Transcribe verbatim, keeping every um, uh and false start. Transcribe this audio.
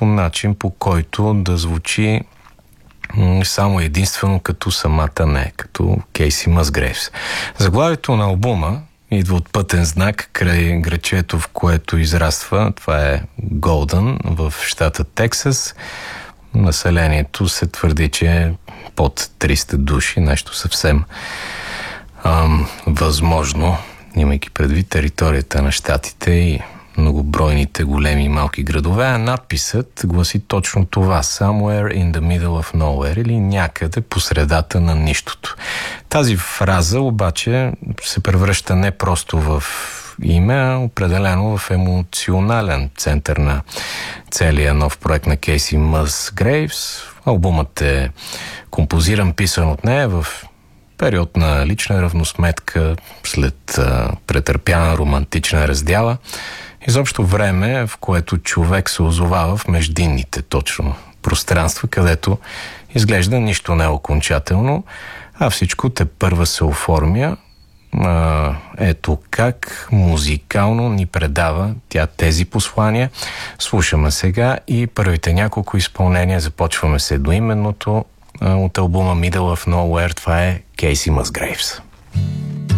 по начин, по който да звучи само единствено като самата не, като Кейси Мъсгрейвс. Заглавието на албума идва от пътен знак край грачето, в което израства. Това е Голдън в щата Тексас. Населението се твърди, че е под триста души, нещо съвсем ам, възможно, имайки предвид територията на щатите и многобройните големи и малки градове, а надписът гласи точно това: Somewhere in the middle of nowhere, или някъде по средата на нищото. Тази фраза обаче се превръща не просто в име, а определено в емоционален център на целия нов проект на Кейси Мъсгрейвс. Албумът е композиран, писан от нея в период на лична равносметка, след а, претърпяна романтична раздяла. Изобщо време, в което човек се озовава в междинните точно пространства, където изглежда нищо не е окончателно, а всичко тепърва се оформя. А, ето как музикално ни предава тя тези послания. Слушаме сега и първите няколко изпълнения. Започваме с едноименното а, от албума Middle of Nowhere. Това е Кейси Мъсгрейвс.